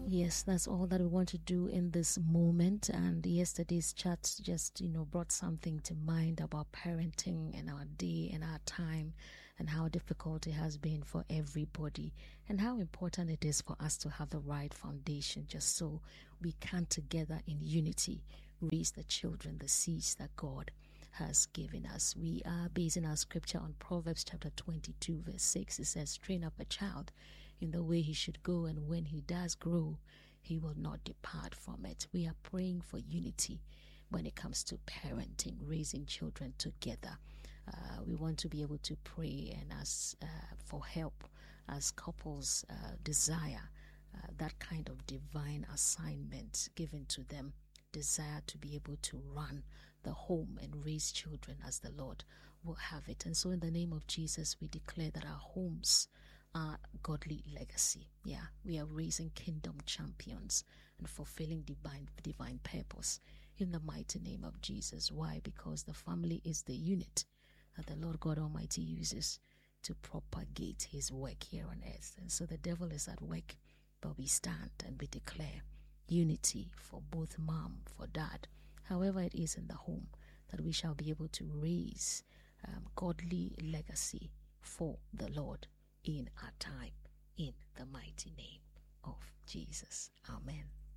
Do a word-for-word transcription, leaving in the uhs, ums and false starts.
Yes, that's all that we want to do in this moment. And yesterday's chat just, you know, brought something to mind about parenting and our day and our time and how difficult it has been for everybody and how important it is for us to have the right foundation just so we can together in unity raise the children, the seeds that God has given us. We are basing our scripture on Proverbs chapter twenty-two verse six. It says, train up a child in the way he should go, and when he does grow, he will not depart from it. We are praying for unity when it comes to parenting, raising children together. Uh, we want to be able to pray and ask uh, for help as couples uh, desire uh, that kind of divine assignment given to them, desire to be able to run the home and raise children as the Lord will have it. And so in the name of Jesus, we declare that our homes are godly legacy. Yeah, we are raising kingdom champions and fulfilling divine divine purpose in the mighty name of Jesus. Why? Because the family is the unit that the Lord God Almighty uses to propagate his work here on earth. And so the devil is at work, but we stand and we declare unity for both mom, for dad, however it is in the home, that we shall be able to raise um, godly legacy for the Lord in our time, in the mighty name of Jesus. Amen.